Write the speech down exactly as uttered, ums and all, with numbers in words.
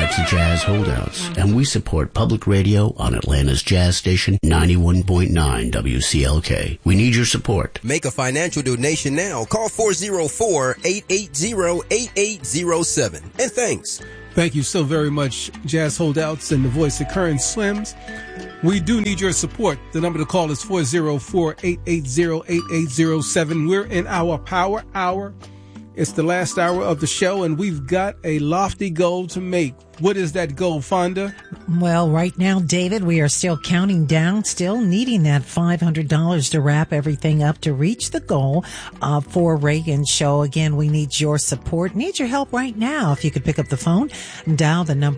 It's the Jazz Holdouts, and we support public radio on Atlanta's jazz station, ninety-one point nine W C L K. We need your support. Make a financial donation now. Call four oh four, eight eight zero, eight eight zero seven. And thanks. Thank you so very much, Jazz Holdouts and the voice of Current Slims. We do need your support. The number to call is four oh four, eight eight zero, eight eight zero seven. We're in our Power Hour. It's the last hour of the show, and we've got a lofty goal to make. What is that goal, Fonda? Well, right now, David, we are still counting down, still needing that five hundred dollars to wrap everything up to reach the goal uh, for Reagan's show. Again, we need your support, need your help right now. If you could pick up the phone and dial the number